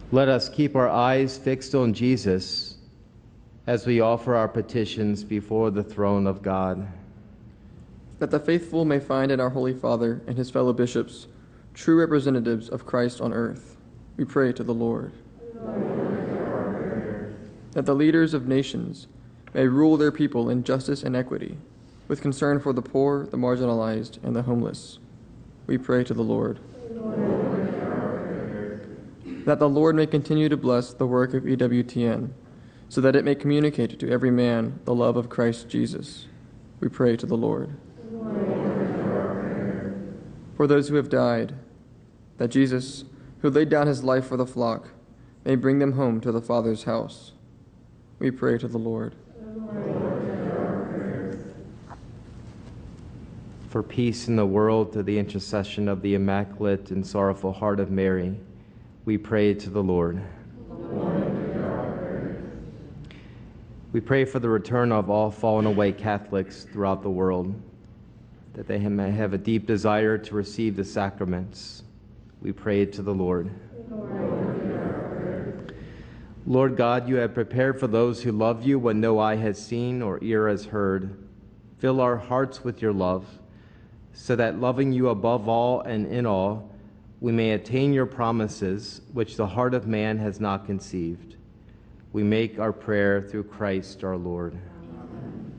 Let us keep our eyes fixed on Jesus as we offer our petitions before the throne of God. That the faithful may find in our Holy Father and his fellow bishops true representatives of Christ on earth, we pray to the Lord. That the leaders of nations may rule their people in justice and equity, with concern for the poor, the marginalized, and the homeless, we pray to the Lord. That the Lord may continue to bless the work of EWTN, so that it may communicate to every man the love of Christ Jesus, we pray to the Lord. For those who have died, that Jesus, who laid down his life for the flock, may bring them home to the Father's house, we pray to the Lord. For peace in the world, through the intercession of the Immaculate and Sorrowful Heart of Mary, we pray to the Lord. We pray for the return of all fallen away Catholics throughout the world, that they may have a deep desire to receive the sacraments. We pray to the Lord. Lord God, you have prepared for those who love you what no eye has seen or ear has heard. Fill our hearts with your love, so that loving you above all and in all, we may attain your promises, which the heart of man has not conceived. We make our prayer through Christ our Lord.